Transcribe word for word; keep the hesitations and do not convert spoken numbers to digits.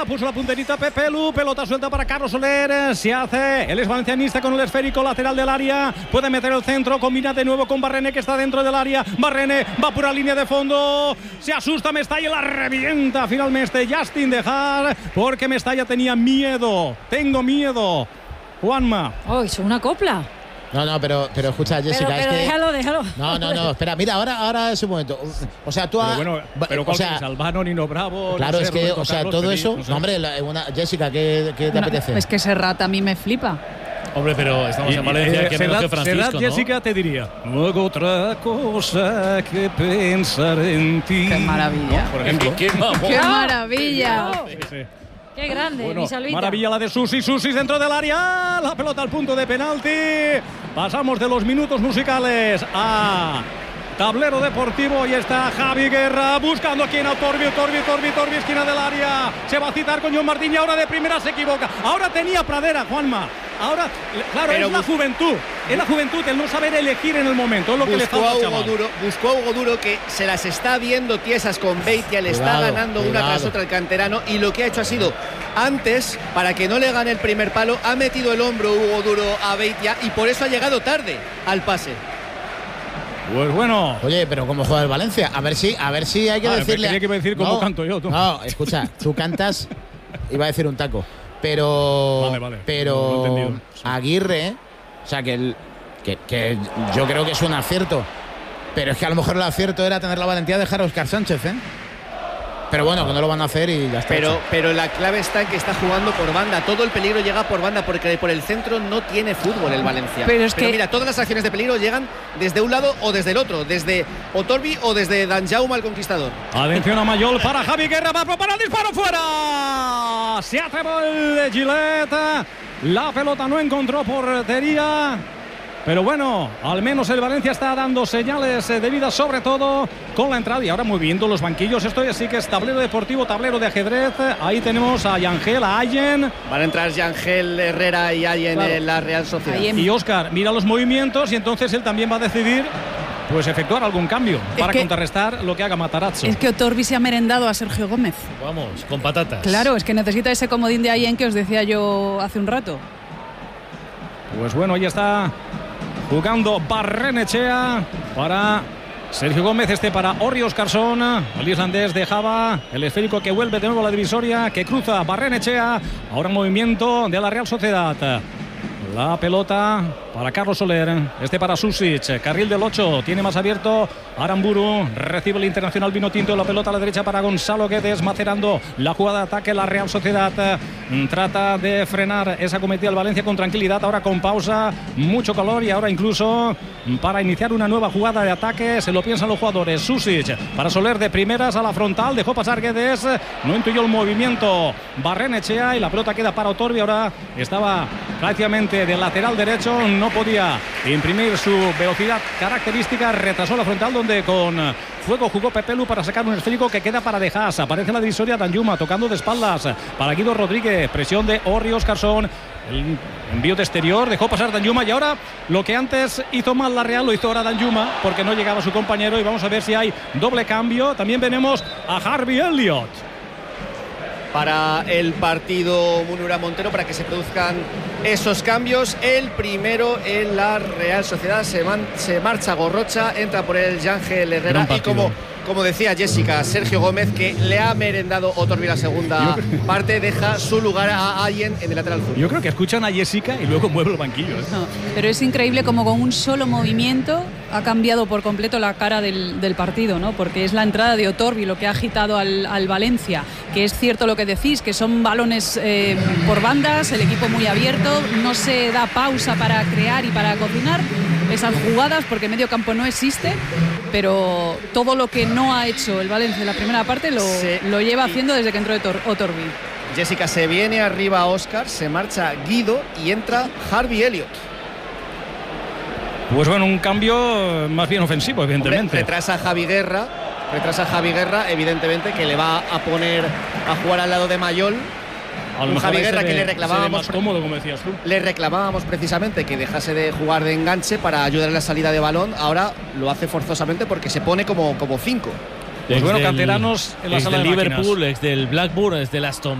Guerra, puso la punterita Pepe Lu, pelota suelta para Carlos Soler, se hace, él es valencianista con el esférico lateral del área, puede meter el centro, combina de nuevo con Barrene que está dentro del área, Barrene va por la línea de fondo, se asusta Mestalla y la revienta finalmente Justin Dejar, porque Mestalla tenía miedo, tengo miedo, Juanma. Oh, es una copla. No, no, pero, pero escucha, Jessica, pero, pero es que... déjalo, déjalo. No, no, no, espera, mira, ahora, ahora es un momento. O sea, tú... Pero bueno, pero o sea, Albano, Nino Bravo... Claro, no sé, es que, Roberto o sea, Carlos, todo Felipe, eso... No sé. No, hombre, la, una, Jessica, ¿qué, qué te No, apetece? es que Serrat a mí me flipa. Hombre, pero estamos Y- en Valencia, eh, que menos Serrat- que Francisco, Serrat, ¿no? Jessica te diría, luego otra cosa que pensar en ti. Qué maravilla. Por ejemplo. ¡Qué mamón! ¡Qué maravilla! Sí, sí. ¡Qué grande, Bueno, mi Salvita! maravilla la de Susi, Susi dentro del área, la pelota al punto de penalti. Pasamos de los minutos musicales a tablero deportivo y está Javi Guerra buscando aquí en Torbi, Torbi, Torbi, Torbi, esquina del área. Se va a citar con John Martín y ahora de primera se equivoca. Ahora tenía Pradera, Juanma. Ahora, claro, Pero es la bus- juventud. Es la juventud, el no saber elegir en el momento. Es lo que le Buscó falta a al Hugo chaval. Duro, buscó a Hugo Duro que se las está viendo tiesas con Beitia, le está Cuidado, ganando una cuidado. tras otra el canterano y lo que ha hecho ha sido antes, para que no le gane el primer palo, ha metido el hombro Hugo Duro a Beitia y por eso ha llegado tarde al pase. Pues bueno. Oye, pero ¿cómo juega el Valencia? A ver si, a ver si hay que Ah, decirle... creía que iba a decir cómo No, canto yo, tú. No, escucha, tú cantas... Iba a decir un taco. Pero... Vale, vale, Pero... lo he entendido, sí. Aguirre... O sea, que, el, que, que yo creo que es un acierto. Pero es que a lo mejor el acierto era tener la valentía de dejar a Óscar Sánchez, ¿eh? Pero bueno, que no lo van a hacer y ya está. Pero, hecho. pero la clave está en que está jugando por banda. Todo el peligro llega por banda porque por el centro no tiene fútbol el Valencia. Pero es que- mira, todas las acciones de peligro llegan desde un lado o desde el otro, desde Otorbi o desde Dan Jaume el Conquistador. Atención a Mayol para Javi Guerra, va a preparar el disparo fuera. Se atrevió el Gillette. La pelota no encontró portería. Pero bueno, al menos el Valencia está dando señales de vida, sobre todo con la entrada. Y ahora moviendo los banquillos. Esto sí que es tablero deportivo, tablero de ajedrez. Ahí tenemos a Yangel, a Allen. Van a entrar Yangel, Herrera y Allen Claro. en la Real Sociedad. Ahí en- Y Óscar mira los movimientos y entonces él también va a decidir pues efectuar algún cambio para que- contrarrestar lo que haga Matarazzo. Es que Otorbi se ha merendado a Sergio Gómez. Vamos, con patatas. Claro, es que necesita ese comodín de Allen que os decía yo hace un rato. Pues bueno, ahí está jugando Barrenechea para Sergio Gómez, este para Orri Óscarsson. El islandés dejaba el esférico que vuelve de nuevo a la divisoria, que cruza Barrenechea. Ahora movimiento de la Real Sociedad. La pelota para Carlos Soler, este para Susic, carril del ocho, tiene más abierto Aramburu, recibe el internacional vino tinto, la pelota a la derecha para Gonzalo Guedes, macerando la jugada de ataque. La Real Sociedad trata de frenar esa cometida del Valencia con tranquilidad, ahora con pausa, mucho calor y ahora incluso para iniciar una nueva jugada de ataque, se lo piensan los jugadores. Susic para Soler de primeras a la frontal, dejó pasar Guedes, no intuyó el movimiento Barrenechea y la pelota queda para Otorbi. Ahora estaba prácticamente del lateral derecho, no podía imprimir su velocidad característica, retrasó la frontal donde con fuego jugó Pepe Lu para sacar un esférico que queda para Dejas. Aparece la divisoria Danjuma tocando de espaldas para Guido Rodríguez, presión de Orri Óscarsson, el envío de exterior, dejó pasar Danjuma y ahora lo que antes hizo mal la Real lo hizo ahora Danjuma porque no llegaba su compañero y vamos a ver si hay doble cambio. También veremos a Harvey Elliott para el partido Munura Montero, para que se produzcan esos cambios. El primero en la Real Sociedad, se, man, se marcha Gorrocha, entra por el Yangel Herrera y como, como decía Jessica, Sergio Gómez, que le ha merendado Otorbi la segunda parte, deja su lugar a Allen en el lateral zurdo. Yo creo que escuchan a Jessica y luego mueve el banquillo, ¿eh? No, pero es increíble como con un solo movimiento ha cambiado por completo la cara del, del partido, ¿no? Porque es la entrada de Otorbi lo que ha agitado al, al Valencia, que es cierto lo que decís, que son balones eh, por bandas, el equipo muy abierto, no se da pausa para crear y para cocinar esas jugadas porque medio campo no existe, pero todo lo que no ha hecho el Valencia en la primera parte lo, Sí. lo lleva haciendo desde que entró Otorbi. Jessica, se viene arriba Óscar, se marcha Guido y entra Harvey Elliott. Pues bueno, un cambio más bien ofensivo, evidentemente. Hombre, retrasa a Javi Guerra, retrasa a Javi Guerra, evidentemente, que le va a poner a jugar al lado de Mayol. A lo Un mejor Javi ahí se Guerra ve- que le se ve reclamábamos más cómodo, como decías tú. Le reclamábamos precisamente que dejase de jugar de enganche para ayudar en la salida de balón. Ahora lo hace forzosamente porque se pone como, como cinco. Pues Ex bueno, del- canteranos en la ex sala del de máquinas. Liverpool, ex del Blackburn, ex del Aston